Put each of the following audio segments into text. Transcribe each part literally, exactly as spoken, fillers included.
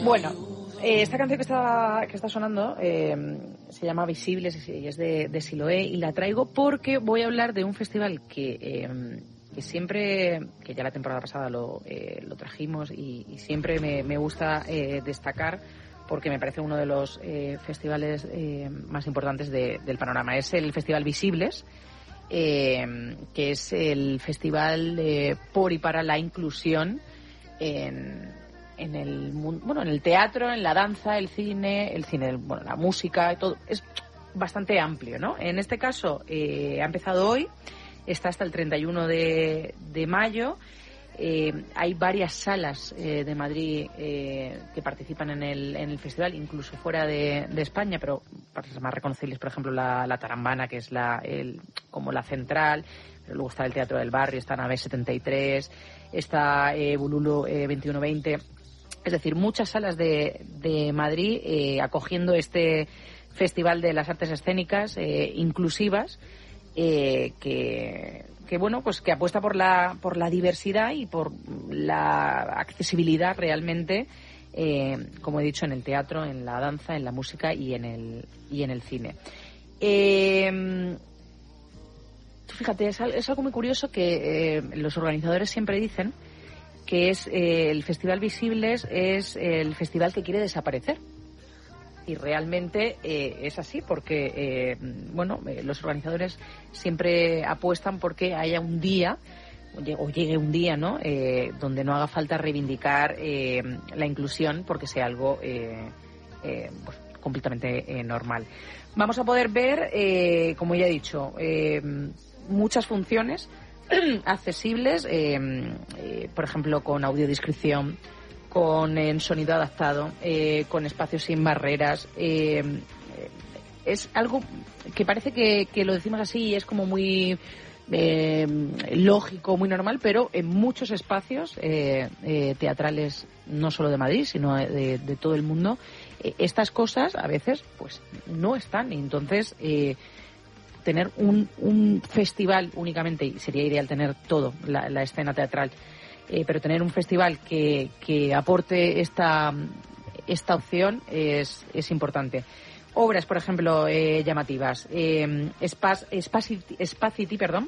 Bueno, eh, esta canción que está, que está sonando eh, se llama Visibles y es de, de Siloé, y la traigo porque voy a hablar de un festival que, eh, que siempre, que ya la temporada pasada lo, eh, lo trajimos y, y siempre me, me gusta eh, destacar porque me parece uno de los eh, festivales eh, más importantes de, del panorama. Es el Festival Visibles, eh, que es el festival eh, por y para la inclusión en... en el bueno, en el teatro, en la danza, el cine, el cine, bueno, la música, todo es bastante amplio, ¿no? En este caso eh, ha empezado hoy, está hasta el treinta y uno de, de mayo. Eh, hay varias salas eh, de Madrid eh, que participan en el, en el festival, incluso fuera de, de España, pero para las más reconocibles, por ejemplo, la, la Tarambana, que es la el, como la central, pero luego está el Teatro del Barrio, está Nave setenta y tres, está eh, Bululu eh, veintiuno veinte. Es decir, muchas salas de, de Madrid eh, acogiendo este Festival de las Artes Escénicas eh, inclusivas, eh, que, que bueno, pues que apuesta por la por la diversidad y por la accesibilidad realmente, eh, como he dicho, en el teatro, en la danza, en la música y en el y en el cine. Eh, fíjate, es, es algo muy curioso que eh, los organizadores siempre dicen que es eh, el Festival Visibles es el festival que quiere desaparecer. Y realmente eh, es así, porque eh, bueno, eh, los organizadores siempre apuestan porque haya un día, o llegue un día, ¿no?, eh, donde no haga falta reivindicar eh, la inclusión porque sea algo eh, eh, pues, completamente eh, normal. Vamos a poder ver, eh, como ya he dicho, eh, muchas funciones accesibles, eh, eh, por ejemplo, con audiodescripción, con eh, sonido adaptado, eh, con espacios sin barreras. Eh, es algo que parece que, que lo decimos así y es como muy eh, lógico, muy normal, pero en muchos espacios eh, eh, teatrales, no solo de Madrid, sino de, de todo el mundo, eh, estas cosas a veces pues no están. Y entonces eh, tener un, un festival únicamente, y sería ideal tener todo, la, la escena teatral, eh, pero tener un festival que, que aporte esta, esta opción es, es importante. Obras, por ejemplo, eh, llamativas. Eh, Spac- Spacity, Spacity, perdón,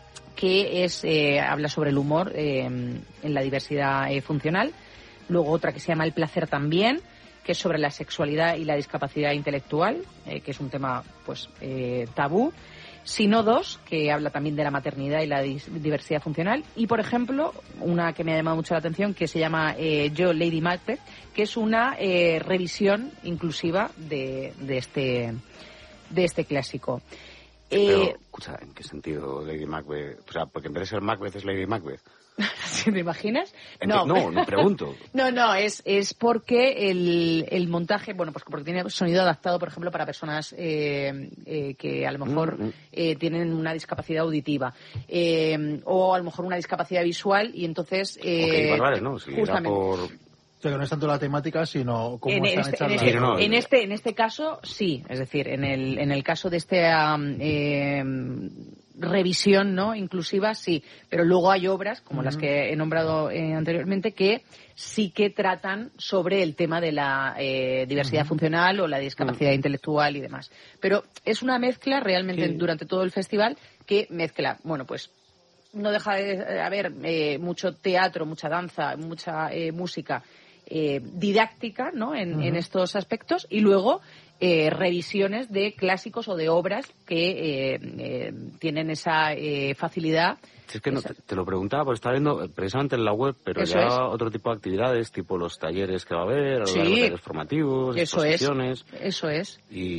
que es eh, habla sobre el humor eh, en la diversidad eh, funcional. Luego otra que se llama El placer también, que es sobre la sexualidad y la discapacidad intelectual, eh, que es un tema pues eh, tabú. Sino dos, que habla también de la maternidad y la dis- diversidad funcional. Y, por ejemplo, una que me ha llamado mucho la atención, que se llama eh, Yo, Lady Macbeth, que es una eh, revisión inclusiva de, de este de este clásico. Pero, Eh, escucha, ¿en qué sentido Lady Macbeth? O sea, porque en vez de ser Macbeth es Lady Macbeth. ¿Te imaginas? No, no, no pregunto. No, no, es, es porque el, el montaje, bueno, pues porque tiene sonido adaptado, por ejemplo, para personas eh, eh, que a lo mejor Mm, mm. eh, tienen una discapacidad auditiva eh, o a lo mejor una discapacidad visual y entonces... Eh, Ok, barbares, ¿no? Si era justamente. por... O sea, que no es tanto la temática, sino cómo En están este, hechas en, las... este, Sí, no, no. en, este, en este caso, sí. Es decir, en el, en el caso de esta eh, revisión, ¿no?, inclusiva, sí. Pero luego hay obras, como Uh-huh. las que he nombrado eh, anteriormente, que sí que tratan sobre el tema de la eh, diversidad Uh-huh. funcional o la discapacidad Uh-huh. intelectual y demás. Pero es una mezcla realmente Sí. durante todo el festival que mezcla, bueno, pues no deja de haber eh, mucho teatro, mucha danza, mucha eh, música eh, didáctica, ¿no?, en, Uh-huh. en estos aspectos, y luego eh, revisiones de clásicos o de obras que eh, eh, tienen esa eh, facilidad. Si es que no, esa- te, te lo preguntaba, porque estaba viendo eh, precisamente en la web, pero Eso ya es. otro tipo de actividades, tipo los talleres que va a haber, a lo Sí. largo de talleres formativos, Eso es, exposiciones, eso es.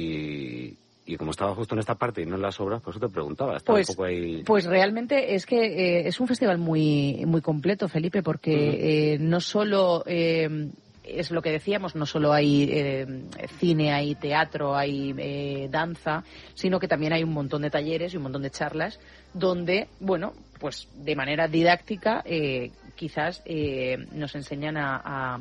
y, y como estaba justo en esta parte y no en las obras, por eso te preguntaba. Estaba Pues, un poco ahí... pues realmente es que eh, es un festival muy muy completo, Felipe, porque Ujú. eh, no solo eh, es lo que decíamos, no solo hay eh, cine, hay teatro, hay eh, danza, sino que también hay un montón de talleres y un montón de charlas donde, bueno, pues de manera didáctica eh, quizás eh, nos enseñan a, a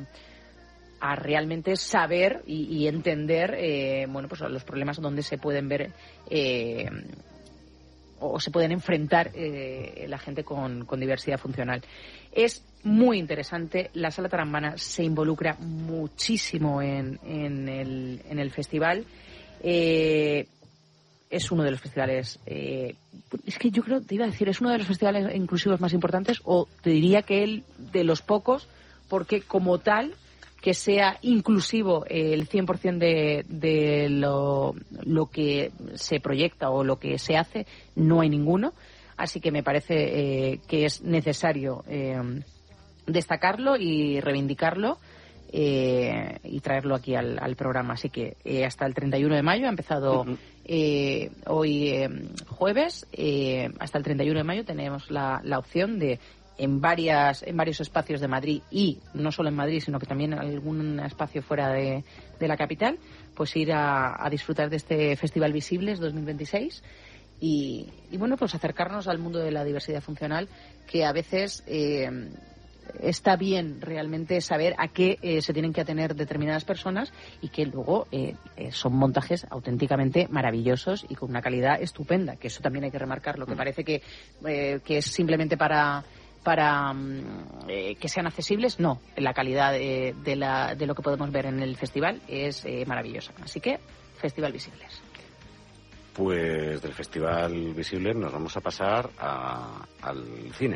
a realmente saber y, y entender eh, bueno, pues los problemas donde se pueden ver eh, o se pueden enfrentar eh, la gente con, con diversidad funcional. Es muy interesante. La Sala Tarambana se involucra muchísimo en, en, el, en el festival. Eh, es uno de los festivales, eh, es que yo creo, te iba a decir, es uno de los festivales inclusivos más importantes, o te diría que el de los pocos, porque como tal, que sea inclusivo eh, el cien por ciento de, de lo, lo que se proyecta o lo que se hace, no hay ninguno. Así que me parece eh, que es necesario eh, destacarlo y reivindicarlo eh, y traerlo aquí al, al programa. Así que eh, hasta el treinta y uno de mayo ha empezado uh-huh. eh, hoy eh, jueves, eh, hasta el treinta y uno de mayo tenemos la, la opción de en varias en varios espacios de Madrid, y no solo en Madrid, sino que también en algún espacio fuera de, de la capital, pues ir a, a disfrutar de este Festival Visibles dos mil veintiséis y, y bueno, pues acercarnos al mundo de la diversidad funcional, que a veces eh, está bien realmente saber a qué eh, se tienen que atener determinadas personas, y que luego eh, eh, son montajes auténticamente maravillosos y con una calidad estupenda, que eso también hay que remarcarlo, que parece que, eh, que es simplemente para para eh, que sean accesibles. No, la calidad de, de, la, de lo que podemos ver en el festival es eh, maravillosa. Así que, Festival Visibles. Pues del Festival Visibles nos vamos a pasar a, al cine.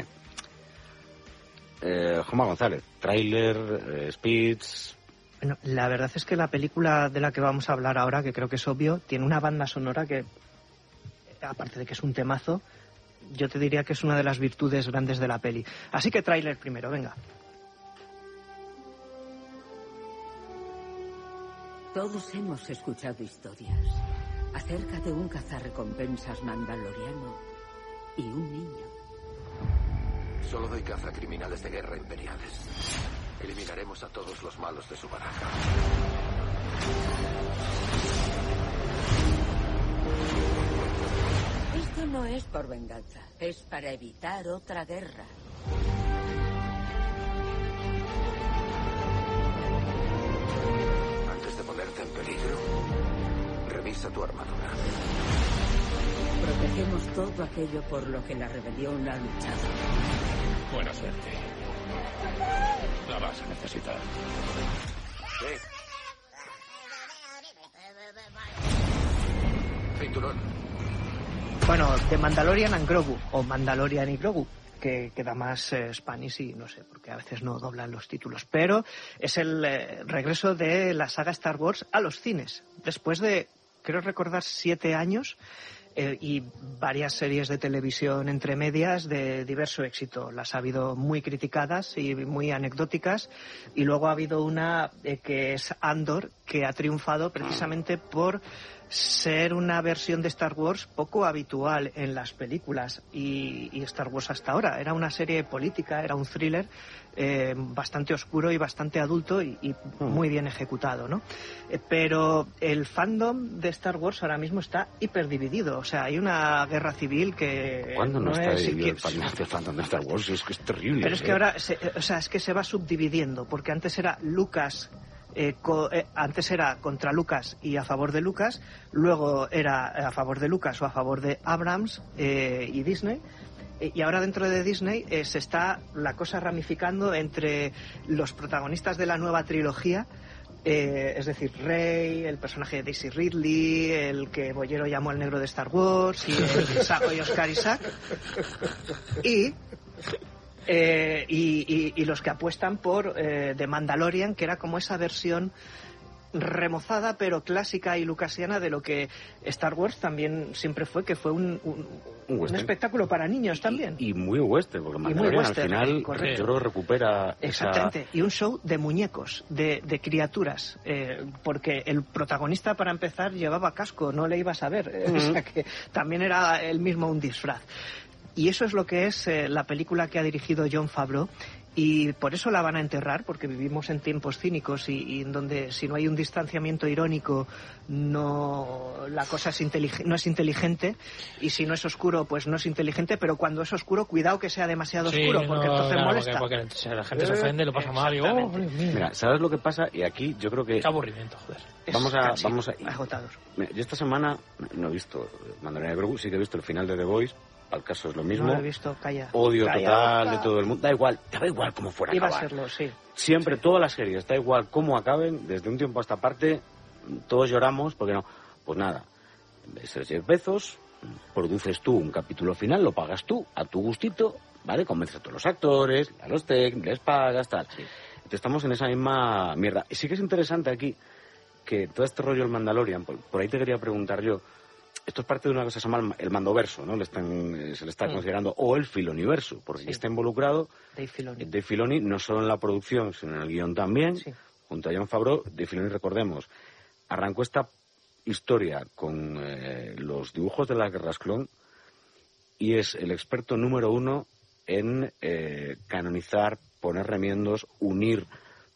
Eh, Juanma González, tráiler, eh, speech... Bueno, la verdad es que la película de la que vamos a hablar ahora, que creo que es obvio, tiene una banda sonora que, aparte de que es un temazo, yo te diría que es una de las virtudes grandes de la peli. Así que tráiler primero, venga. Todos hemos escuchado historias acerca de un cazarrecompensas mandaloriano y un niño. Solo doy caza a criminales de guerra imperiales. Eliminaremos a todos los malos de su baraja. Esto no es por venganza, es para evitar otra guerra. Antes de ponerte en peligro, revisa tu armadura. Protegemos todo aquello por lo que la rebelión ha luchado. Buena suerte. La vas a necesitar. ¿Qué? Cinturón. Bueno, The Mandalorian and Grogu, o Mandalorian y Grogu, que queda más eh, Spanish y no sé, porque a veces no doblan los títulos. Pero es el eh, regreso de la saga Star Wars a los cines. Después de, creo recordar, siete años eh, y varias series de televisión entre medias de diverso éxito. Las ha habido muy criticadas y muy anecdóticas. Y luego ha habido una eh, que es Andor, que ha triunfado precisamente por ser una versión de Star Wars poco habitual en las películas y, y Star Wars hasta ahora. Era una serie política, era un thriller eh, bastante oscuro y bastante adulto y, y muy bien ejecutado, ¿no? Eh, pero el fandom de Star Wars ahora mismo está hiperdividido. O sea, hay una guerra civil que... ¿Cuándo no, no está es dividido el, el fandom de Star Wars? Es que es terrible. Pero es que ¿eh? ahora, se, o sea, es que se va subdividiendo, porque antes era Lucas... Eh, co, eh, antes era contra Lucas y a favor de Lucas, luego era a favor de Lucas o a favor de Abrams eh, y Disney, eh, y ahora dentro de Disney eh, se está la cosa ramificando entre los protagonistas de la nueva trilogía, eh, es decir, Rey, el personaje de Daisy Ridley, el que Bollero llamó el negro de Star Wars, y el Saco y Oscar Isaac, y... Eh, y, y, y los que apuestan por eh, The Mandalorian, que era como esa versión remozada pero clásica y lucasiana de lo que Star Wars también siempre fue, que fue un, un, un, un espectáculo para niños también. Y, y muy western, porque Mandalorian western, al final correcto. Yo creo que recupera exactamente, esa... y un show de muñecos, de, de criaturas, eh, porque el protagonista para empezar llevaba casco, no le ibas a ver, eh, uh-huh. O sea que también era él mismo un disfraz. Y eso es lo que es eh, la película que ha dirigido Jon Favreau y por eso la van a enterrar, porque vivimos en tiempos cínicos y, y en donde si no hay un distanciamiento irónico no la cosa es intelig- no es inteligente, y si no es oscuro pues no es inteligente, pero cuando es oscuro cuidado que sea demasiado Sí, oscuro, porque no, entonces claro, molesta. Porque, porque si la gente se ofende, lo pasa mal y oh, Dios mío. Mira, ¿sabes lo que pasa? Y aquí yo creo que... Qué aburrimiento, joder. Vamos a... Cansino, vamos a agotados. Mira, yo esta semana no he visto Mandalorian y Grogu, sí que he visto el final de The Voice. Al caso es lo mismo. No lo he visto, calla. Odio Calla. total de todo el mundo. Da igual, da igual cómo fuera a Iba a acabar. serlo, sí. Siempre, Sí. todas las series, da igual cómo acaben, desde un tiempo a esta parte, todos lloramos, porque no. Pues nada, es Jeff Bezos, produces tú un capítulo final, lo pagas tú, a tu gustito, ¿vale? Convences a todos los actores, a los técnicos, les pagas, tal. Sí. Entonces estamos en esa misma mierda. Y sí que es interesante aquí que todo este rollo del Mandalorian, por, por ahí te quería preguntar yo, esto es parte de una cosa que se llama el Mandoverso, ¿no? Le están, se le está mm. considerando, o el Filoniverso, porque sí. está involucrado Dave Filoni. Dave Filoni, no solo en la producción, sino en el guión también, sí. junto a Jon Favreau. Dave Filoni, recordemos, arrancó esta historia con eh, los dibujos de las Guerras Clon y es el experto número uno en eh, canonizar, poner remiendos, unir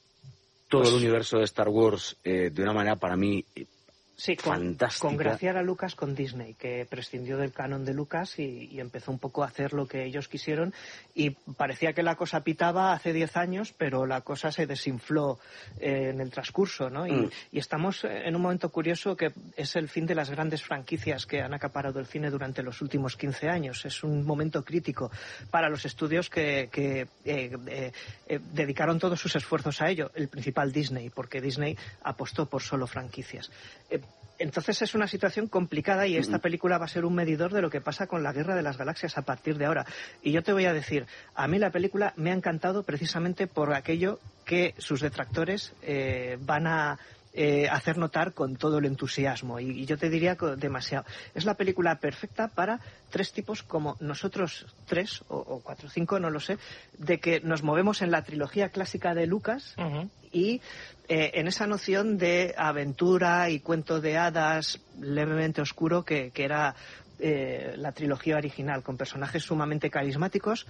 todo pues, el universo de Star Wars eh, de una manera para mí sí, con, fantástica. Congraciar a Lucas con Disney, que prescindió del canon de Lucas y, y empezó un poco a hacer lo que ellos quisieron, y parecía que la cosa pitaba hace diez años, pero la cosa se desinfló eh, en el transcurso, ¿no? Y, mm. y estamos en un momento curioso que es el fin de las grandes franquicias que han acaparado el cine durante los últimos quince años. Es un momento crítico para los estudios que, que eh, eh, eh, dedicaron todos sus esfuerzos a ello, el principal Disney, porque Disney apostó por solo franquicias. Eh, Entonces es una situación complicada y esta película va a ser un medidor de lo que pasa con la Guerra de las Galaxias a partir de ahora. Y yo te voy a decir, a mí la película me ha encantado precisamente por aquello que sus detractores eh, van a eh, hacer notar con todo el entusiasmo. Y, y yo te diría que demasiado. Es la película perfecta para tres tipos como nosotros tres, o, o cuatro o cinco, no lo sé, de que nos movemos en la trilogía clásica de Lucas uh-huh. y... Eh, en esa noción de aventura y cuento de hadas levemente oscuro que, que era eh, la trilogía original, con personajes sumamente carismáticos.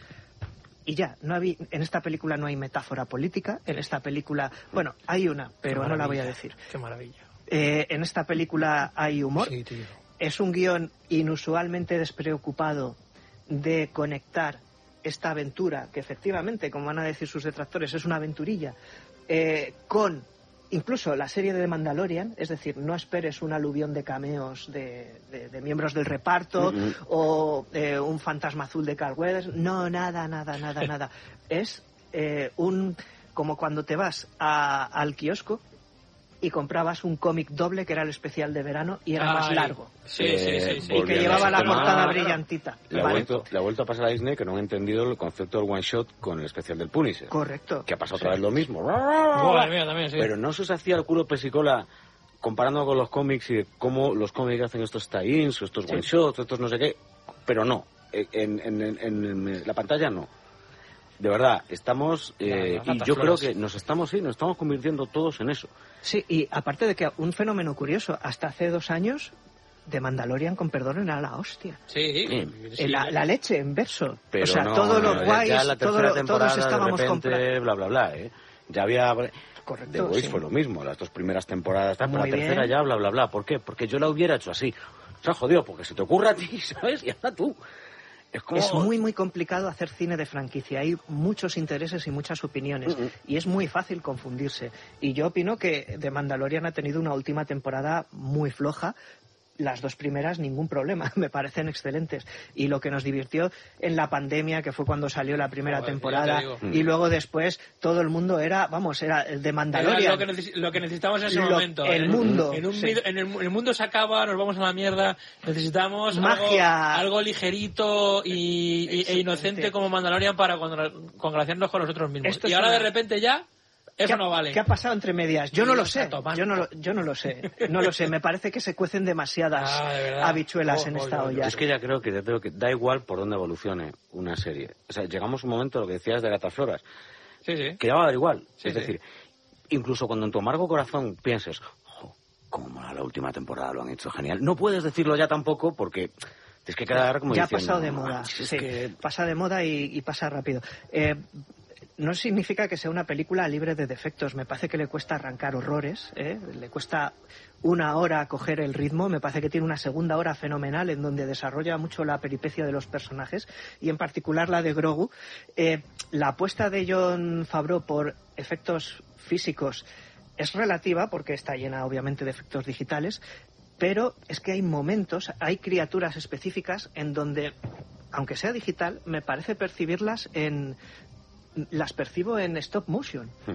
Y ya, no había, en esta película no hay metáfora política, en esta película, bueno, hay una, pero no la voy a decir. Qué maravilla. Eh, en esta película hay humor. Sí, tío. Es un guión inusualmente despreocupado de conectar esta aventura, que efectivamente, como van a decir sus detractores, es una aventurilla, Eh, con incluso la serie de The Mandalorian, es decir, no esperes un aluvión de cameos de, de, de miembros del reparto mm-hmm. o eh, un fantasma azul de Carl Weathers, no, nada, nada, nada, nada. Es eh, un como cuando te vas a, al kiosco y comprabas un cómic doble que era el especial de verano y era Ay, más largo. Sí, sí, sí, sí. Y que llevaba la portada brillantita. Le ha, ¿vale? vuelto, le ha vuelto a pasar a Disney que no han entendido el concepto del one shot con el especial del Punisher. Correcto. Que ha pasado otra sí. vez lo mismo. Bueno, mía, también, sí. Pero no se os hacía el culo pesicola comparando con los cómics y de cómo los cómics hacen estos tie-ins, estos sí. one shots, estos no sé qué. Pero no. En, en, en, en la pantalla no. De verdad, estamos... Eh, no, no, y yo flores. creo que nos estamos, sí, nos estamos convirtiendo todos en eso. Sí, y aparte de que un fenómeno curioso, hasta hace dos años, The Mandalorian, con perdón, era la hostia. Sí, sí. La, la leche en verso. Pero o sea, no, todos los guays, ya la todo, todos estábamos comprando. Bla, bla, bla, ¿eh? Ya había... Correcto, The Voice sí. fue lo mismo, las dos primeras temporadas, tal, pero la bien. tercera ya, bla, bla, bla. ¿Por qué? Porque yo la hubiera hecho así. O sea, jodido, porque se te ocurra a ti, ¿sabes? Y anda tú. Es, como... es muy, muy complicado hacer cine de franquicia. Hay muchos intereses y muchas opiniones. Uh-huh. Y es muy fácil confundirse. Y yo opino que The Mandalorian ha tenido una última temporada muy floja. Las dos primeras, ningún problema. Me parecen excelentes. Y lo que nos divirtió en la pandemia, que fue cuando salió la primera Joder, temporada, y luego después todo el mundo era, vamos, era el de Mandalorian. Era lo, que neces- lo que necesitamos en ese lo, momento. El en, mundo. En, un, sí. en el, el mundo se acaba, nos vamos a la mierda. Necesitamos magia. Algo, algo ligerito y, y, e inocente como Mandalorian para congraciarnos con nosotros mismos. Esto y ahora una... de repente ya... Eso no vale. ¿Qué ha pasado entre medias? Yo no lo sé. Yo no lo, yo no lo sé. No lo sé. Me parece que se cuecen demasiadas ah, habichuelas oh, en esta oh, olla. Es que ya creo que, ya creo que da igual por dónde evolucione una serie. O sea, llegamos a un momento, lo que decías de Gatafloras, sí, sí. que ya va a dar igual. Sí, es sí. decir, incluso cuando en tu amargo corazón pienses, oh, cómo mola la última temporada, lo han hecho genial. No puedes decirlo ya tampoco porque... tienes que quedar como ya diciendo... ha pasado de moda. Es sí, que... pasa de moda y, y pasa rápido. Eh... no significa que sea una película libre de defectos. Me parece que le cuesta arrancar horrores, ¿eh? Le cuesta una hora coger el ritmo. Me parece que tiene una segunda hora fenomenal en donde desarrolla mucho la peripecia de los personajes y en particular la de Grogu. Eh, la apuesta de Jon Favreau por efectos físicos es relativa porque está llena obviamente de efectos digitales, pero es que hay momentos, hay criaturas específicas en donde, aunque sea digital, me parece percibirlas en... las percibo en stop motion. Hmm.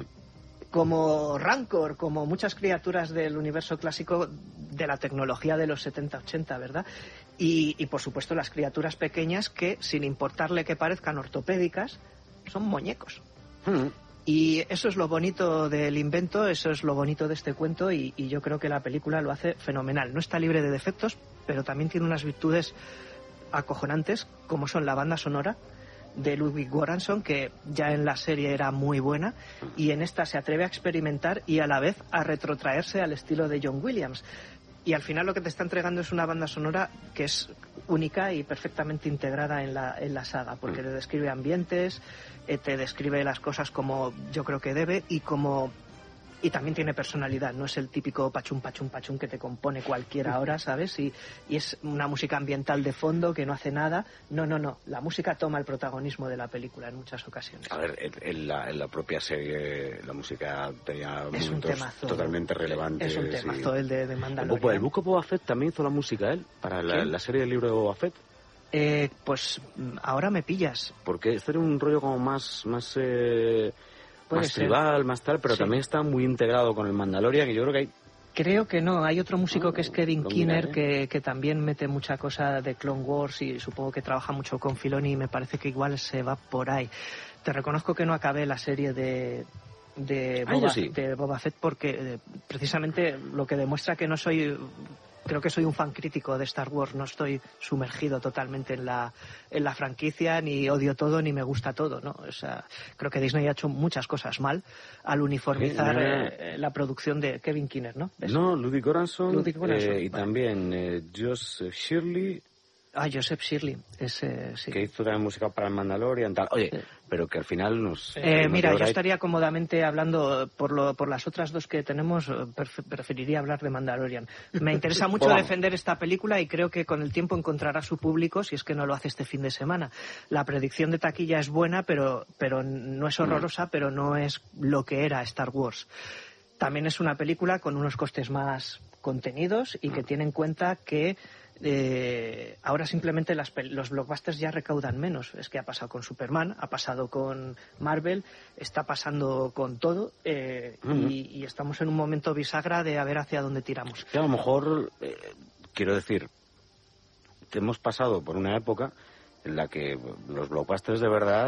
Como Rancor, como muchas criaturas del universo clásico de la tecnología de los setenta ochenta, ¿verdad? Y, y por supuesto las criaturas pequeñas que, sin importarle que parezcan ortopédicas, son muñecos. Hmm. Y eso es lo bonito del invento, eso es lo bonito de este cuento y, y yo creo que la película lo hace fenomenal. No está libre de defectos, pero también tiene unas virtudes acojonantes, como son la banda sonora de Ludwig Göransson, que ya en la serie era muy buena, y en esta se atreve a experimentar y a la vez a retrotraerse al estilo de John Williams. Y al final lo que te está entregando es una banda sonora que es única y perfectamente integrada en la, en la saga, porque te describe ambientes, eh, te describe las cosas como yo creo que debe y como... Y también tiene personalidad, no es el típico pachum, pachum, pachum que te compone cualquiera ahora, ¿sabes? Y, y es una música ambiental de fondo que no hace nada. No, no, no. La música toma el protagonismo de la película en muchas ocasiones. A ver, en, en, la, en la propia serie la música tenía es momentos temazo, totalmente relevantes. Es un temazo y... el de, de Mandalorian. ¿El Book of Boba Fett también hizo la música él para la, la serie del libro de Boba Fett? Eh, pues ahora me pillas. Porque este era un rollo como más... más eh... más ser. tribal, más tal, pero sí. También está muy integrado con el Mandalorian y yo creo que hay... Creo que no, hay otro músico oh, que es Kevin Kinner que, que también mete mucha cosa de Clone Wars y supongo que trabaja mucho con Filoni y me parece que igual se va por ahí. Te reconozco que no acabé la serie de... De Boba, ah, sí. de Boba Fett porque eh, precisamente lo que demuestra que no soy... Creo que soy un fan crítico de Star Wars, no estoy sumergido totalmente en la, en la franquicia, ni odio todo, ni me gusta todo, ¿no? O sea, creo que Disney ha hecho muchas cosas mal al uniformizar eh, la producción de Kevin Kinner, ¿no? ¿Ves? No, Ludwig Göransson, Ludwig Göransson eh, y vale. también eh, Joseph Shirley. Ah, Joseph Shirley, ese sí. Que hizo también música para el Mandalorian, tal. Oye, sí. Pero que al final nos... Eh, nos mira, yo estaría cómodamente hablando, por lo por las otras dos que tenemos, pref- preferiría hablar de Mandalorian. Me interesa mucho defender esta película y creo que con el tiempo encontrará su público, si es que no lo hace este fin de semana. La predicción de taquilla es buena, pero, pero no es horrorosa, mm. pero no es lo que era Star Wars. También es una película con unos costes más contenidos y que tiene en cuenta que Eh, ahora simplemente las, los blockbusters ya recaudan menos. Es que ha pasado con Superman, ha pasado con Marvel, está pasando con todo eh, uh-huh. y, y estamos en un momento bisagra de a ver hacia dónde tiramos. Que a lo mejor, eh, quiero decir, que hemos pasado por una época en la que los blockbusters de verdad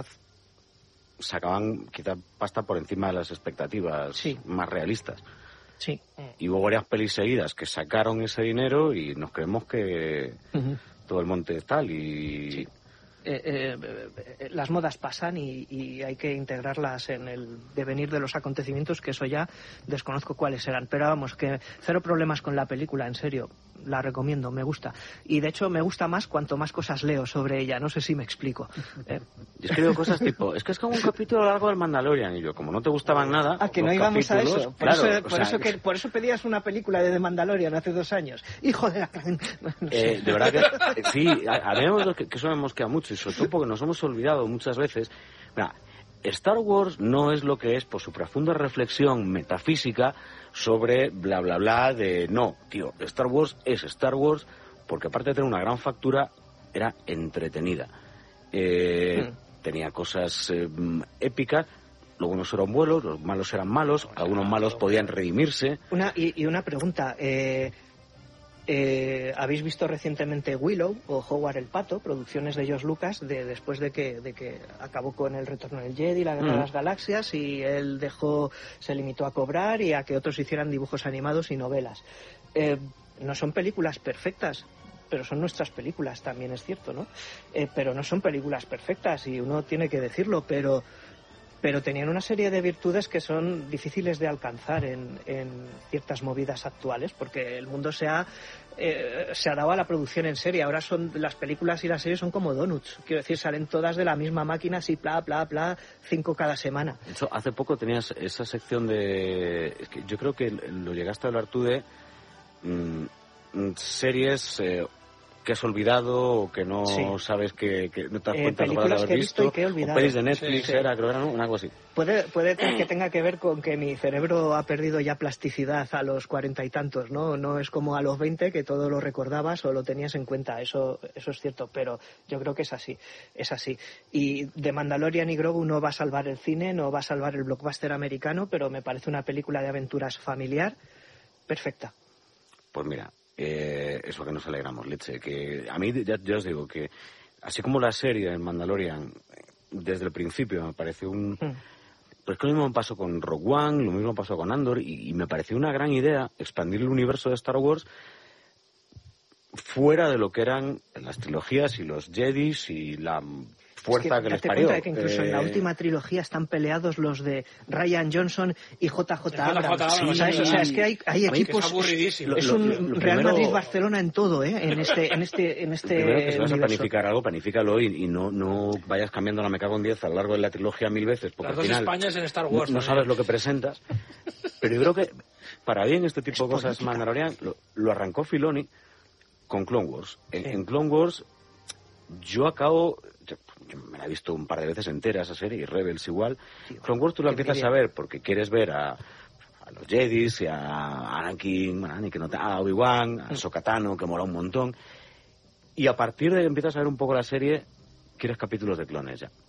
sacaban quizá pasta por encima de las expectativas sí. más realistas. Sí. Y hubo varias pelis seguidas que sacaron ese dinero y nos creemos que uh-huh. todo el monte es tal y... Sí. Eh, eh, eh, las modas pasan y, y hay que integrarlas en el devenir de los acontecimientos, que eso ya desconozco cuáles serán. Pero vamos, que cero problemas con la película, en serio. La recomiendo, me gusta. Y de hecho me gusta más cuanto más cosas leo sobre ella. No sé si me explico. Eh. Yo escribo cosas tipo, es que es como un capítulo largo del Mandalorian. Y yo, como no te gustaban nada... Ah, que no íbamos a eso. Por, claro, eso, por, sea, eso que, por eso pedías una película de The Mandalorian hace dos años. Hijo de la... No sé. eh, de verdad que sí, habíamos que, que eso me mosquea mucho. Y sobre todo porque nos hemos olvidado muchas veces. Mira, Star Wars no es lo que es por su profunda reflexión metafísica sobre bla bla bla de no, tío, Star Wars es Star Wars porque aparte de tener una gran factura era entretenida. Eh, mm. Tenía cosas eh, épicas. Los buenos eran buenos, los malos eran malos, algunos malos podían redimirse. Una y, y una pregunta. Eh... Eh, ¿Habéis visto recientemente Willow o Howard el Pato, producciones de George Lucas, de, después de que, de que acabó con El Retorno del Jedi, La Guerra mm. de las Galaxias, y él dejó, se limitó a cobrar y a que otros hicieran dibujos animados y novelas? Eh, no son películas perfectas, pero son nuestras películas, también es cierto, ¿no? Eh, pero no son películas perfectas y uno tiene que decirlo, pero pero tenían una serie de virtudes que son difíciles de alcanzar en, en ciertas movidas actuales, porque el mundo se ha Eh, se ha dado a la producción en serie. Ahora son las películas y las series son como donuts, quiero decir, salen todas de la misma máquina, así, pla, pla, pla, cinco cada semana. De hecho, hace poco tenías esa sección de... Es que yo creo que lo llegaste a hablar tú de mmm, series eh, que has olvidado o que no sí. sabes que, que no te das cuenta eh, películas de haber que he visto, visto, y que he olvidado. O pelis de Netflix, sí, sí. era, creo que era, ¿no? Una cosa así. Puede, puede que tenga que ver con que mi cerebro ha perdido ya plasticidad a los cuarenta y tantos, ¿no? No es como a los veinte que todo lo recordabas o lo tenías en cuenta, eso, eso es cierto, pero yo creo que es así, es así. Y The Mandalorian y Grogu no va a salvar el cine, no va a salvar el blockbuster americano, pero me parece una película de aventuras familiar perfecta. Pues mira, eh, eso que nos alegramos, leche, que a mí ya, ya os digo que así como la serie de Mandalorian desde el principio me pareció un... Mm. Pues que lo mismo pasó con Rogue One, lo mismo pasó con Andor, y, y me pareció una gran idea expandir el universo de Star Wars fuera de lo que eran las trilogías y los Jedis y la fuerza es que, que les date parió. Cuenta que incluso eh... en la última trilogía están peleados los de Rian Johnson y J J Abrams. Sí, o, sea, sí, o sea, es que hay, hay equipos... Es aburridísimo. Es un lo, lo, lo Real primero, Madrid-Barcelona en todo, ¿eh? En este, en este, en este primero que si vas universo. a planificar algo, planifícalo y, y no, no vayas cambiando la me cago en diez a lo largo de la trilogía mil veces. Porque Las dos al final Españas en Star Wars. No, no sabes lo que presentas. Pero yo creo que para bien este tipo de cosas Mandalorian lo, lo arrancó Filoni con Clone Wars. En, sí. en Clone Wars yo acabo... Yo, yo me la he visto un par de veces entera esa serie, y Rebels igual. Tío, Clone Wars tú la empiezas a ver porque quieres ver a, a los Jedis, y a Anakin, bueno, Anakin no, a Obi-Wan, a Ahsoka Tano, que mola un montón. Y a partir de que empiezas a ver un poco la serie, quieres capítulos de clones ya.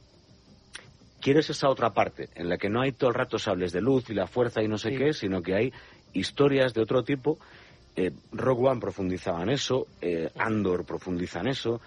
Quieres esa otra parte, en la que no hay todo el rato sables de luz y la fuerza y no sé sí. qué, sino que hay historias de otro tipo. Eh, Rogue One profundizaba en eso, eh, Andor profundiza en eso,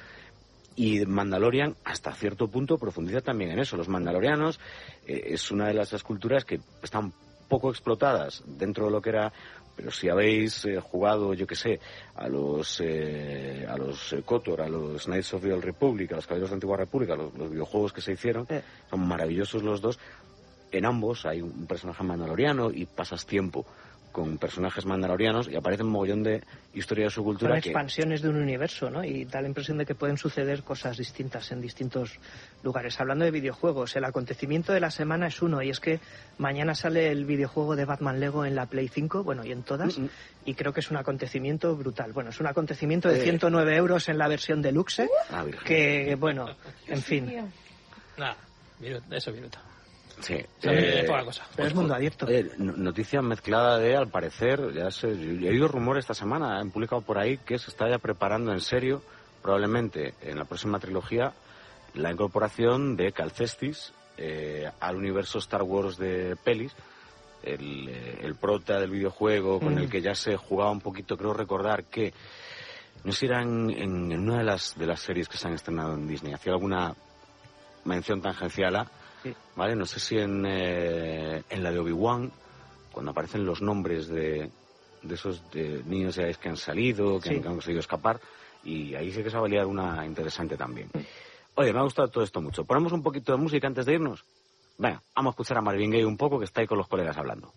y Mandalorian hasta cierto punto profundiza también en eso. Los mandalorianos eh, es una de las esculturas que están poco explotadas dentro de lo que era, pero si habéis eh, jugado, yo que sé, a los eh, a los eh, KOTOR, a los Knights of the Old Republic, a los Caballeros de la Antigua República, los, los videojuegos que se hicieron, eh. son maravillosos los dos. En ambos hay un personaje mandaloriano y pasas tiempo con personajes mandalorianos y aparece un mogollón de historia de su cultura. Son que... expansiones de un universo, ¿no? Y da la impresión de que pueden suceder cosas distintas en distintos lugares. Hablando de videojuegos, el acontecimiento de la semana es uno, y es que mañana sale el videojuego de Batman Lego en la Play cinco, bueno, y en todas, mm-hmm. y creo que es un acontecimiento brutal. Bueno, es un acontecimiento de ciento nueve euros en la versión deluxe, ah, que, bueno, en fin. Nada, eso minuto. Sí, eh, poca cosa. Pero es mundo abierto. Eh, noticia mezclada de, al parecer, ya sé, he oído rumores esta semana, han publicado por ahí que se está ya preparando en serio, probablemente en la próxima trilogía, la incorporación de Cal Kestis eh, al universo Star Wars de pelis, el, el prota del videojuego con mm. el que ya se jugaba un poquito, creo recordar que, no sé si era en, en, en una de las, de las series que se han estrenado en Disney, hacía alguna mención tangencial a, sí. ¿vale? No sé si en, eh, en la de Obi-Wan, cuando aparecen los nombres de, de esos de niños ya que han salido, que, sí. han, que han conseguido escapar, y ahí sí que se va a liar una interesante también. Sí. Oye, me ha gustado todo esto mucho. ¿Ponemos un poquito de música antes de irnos? Venga, vamos a escuchar a Marvin Gaye un poco, que está ahí con los colegas hablando.